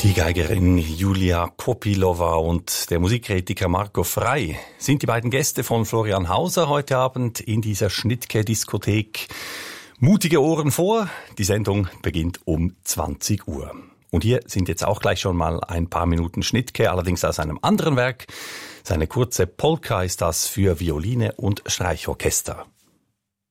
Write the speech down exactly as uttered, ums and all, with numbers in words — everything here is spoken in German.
Die Geigerin Julia Kopylova und der Musikkritiker Marco Frey sind die beiden Gäste von Florian Hauser heute Abend in dieser Schnittke-Diskothek. Mutige Ohren vor, die Sendung beginnt um zwanzig Uhr. Und hier sind jetzt auch gleich schon mal ein paar Minuten Schnittke, allerdings aus einem anderen Werk. Seine kurze Polka ist das für Violine und Streichorchester.